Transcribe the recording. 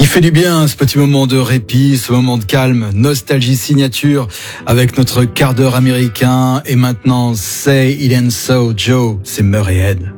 Il fait du bien ce petit moment de répit, ce moment de calme, nostalgie signature avec notre quart d'heure américain. Et maintenant, Say It Ain't So, Joe, c'est Murray Head.